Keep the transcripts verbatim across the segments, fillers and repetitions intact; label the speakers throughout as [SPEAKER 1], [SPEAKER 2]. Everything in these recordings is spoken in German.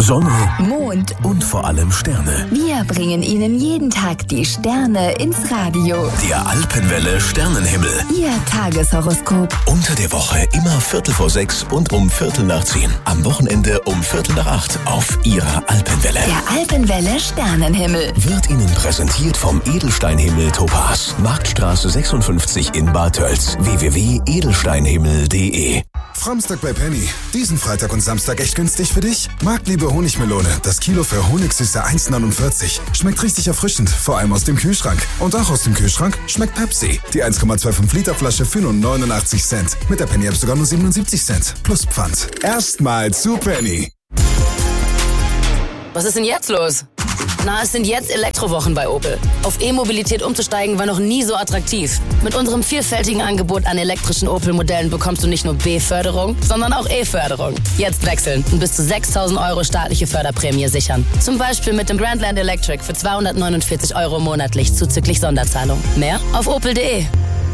[SPEAKER 1] Sonne,
[SPEAKER 2] Mond
[SPEAKER 1] und vor allem Sterne.
[SPEAKER 2] Wir bringen Ihnen jeden Tag die Sterne ins Radio.
[SPEAKER 1] Der Alpenwelle Sternenhimmel.
[SPEAKER 2] Ihr Tageshoroskop.
[SPEAKER 1] Unter der Woche immer Viertel vor sechs und um Viertel nach zehn. Am Wochenende um Viertel nach acht auf Ihrer Alpenwelle.
[SPEAKER 2] Der Alpenwelle Sternenhimmel.
[SPEAKER 1] Wird Ihnen präsentiert vom Edelsteinhimmel Topaz. Marktstraße sechsundfünfzig in Bad Tölz. w w w punkt edelsteinhimmel punkt de.
[SPEAKER 3] Framstag bei Penny. Diesen Freitag und Samstag echt günstig für dich? Marktliebe Honigmelone. Das Kilo für Honigsüße eins neunundvierzig. Schmeckt richtig erfrischend, vor allem aus dem Kühlschrank. Und auch aus dem Kühlschrank schmeckt Pepsi. Die eins Komma fünfundzwanzig Liter Flasche für nur neunundachtzig Cent. Mit der Penny App sogar nur siebenundsiebzig Cent. Plus Pfand. Erstmal zu Penny.
[SPEAKER 4] Was ist denn jetzt los? Na, es sind jetzt Elektrowochen bei Opel. Auf E-Mobilität umzusteigen war noch nie so attraktiv. Mit unserem vielfältigen Angebot an elektrischen Opel-Modellen bekommst du nicht nur B-Förderung, sondern auch E-Förderung. Jetzt wechseln und bis zu sechstausend Euro staatliche Förderprämie sichern. Zum Beispiel mit dem Grandland Electric für zweihundertneunundvierzig Euro monatlich zuzüglich Sonderzahlung. Mehr auf opel punkt de.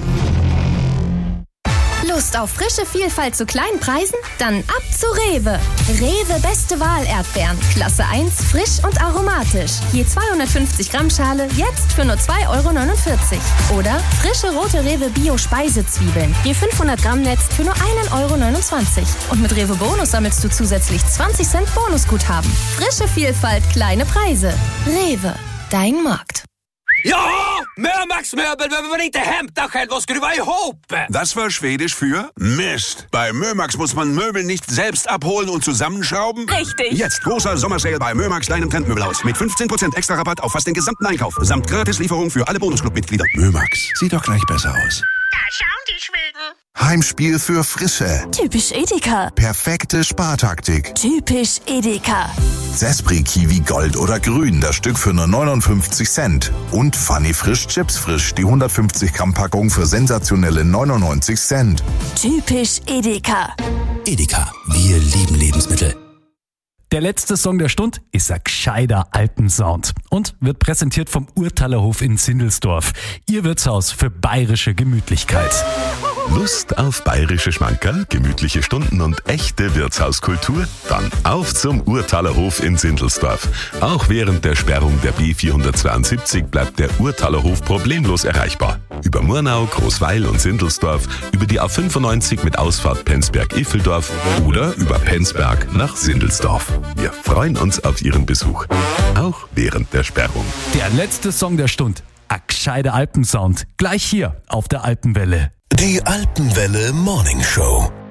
[SPEAKER 5] Lust auf frische Vielfalt zu kleinen Preisen? Dann ab zu Rewe. Rewe beste Wahl Erdbeeren. Klasse eins, frisch und aromatisch. Je zweihundertfünfzig Gramm Schale, jetzt für nur zwei Euro neunundvierzig. Oder frische rote Rewe Bio Speisezwiebeln. Je fünfhundert Gramm Netz für nur einen Euro neunundzwanzig. Und mit Rewe Bonus sammelst du zusätzlich zwanzig Cent Bonusguthaben. Frische Vielfalt, kleine Preise. Rewe, dein Markt.
[SPEAKER 6] Ja, Mömax-Möbel, wenn man inte hämtar själv och skruva ihop.
[SPEAKER 7] Das war Schwedisch für Mist. Bei Mömax muss man Möbel nicht selbst abholen und zusammenschrauben.
[SPEAKER 5] Richtig.
[SPEAKER 7] Jetzt großer Sommersale bei Mömax, deinem Trendmöbelhaus. Mit fünfzehn Prozent extra Rabatt auf fast den gesamten Einkauf. Samt Gratislieferung für alle Bonusclub-Mitglieder.
[SPEAKER 8] Mömax, sieht doch gleich besser aus.
[SPEAKER 9] Da schauen die Schweden.
[SPEAKER 8] Heimspiel für Frische.
[SPEAKER 10] Typisch Edeka.
[SPEAKER 8] Perfekte Spartaktik.
[SPEAKER 10] Typisch Edeka.
[SPEAKER 8] Zespri Kiwi Gold oder Grün, das Stück für nur neunundfünfzig Cent. Und Funny Frisch Chips Frisch, die hundertfünfzig Gramm Packung für sensationelle neunundneunzig Cent.
[SPEAKER 10] Typisch Edeka.
[SPEAKER 1] Edeka, wir lieben Lebensmittel.
[SPEAKER 11] Der letzte Song der Stunde ist ein gescheiter Alpensound und wird präsentiert vom Urtalerhof in Sindelsdorf. Ihr Wirtshaus für bayerische Gemütlichkeit.
[SPEAKER 12] Lust auf bayerische Schmankerl, gemütliche Stunden und echte Wirtshauskultur? Dann auf zum Urtalerhof in Sindelsdorf. Auch während der Sperrung der B vierhundertzweiundsiebzig bleibt der Urtalerhof problemlos erreichbar. Über Murnau, Großweil und Sindelsdorf, über die A fünfundneunzig mit Ausfahrt Penzberg-Iffeldorf oder über Penzberg nach Sindelsdorf. Wir freuen uns auf Ihren Besuch, auch während der Sperrung.
[SPEAKER 11] Der letzte Song der Stunde, ein gescheiter Alpensound, gleich hier auf der Alpenwelle.
[SPEAKER 1] Die Alpenwelle Morning Show.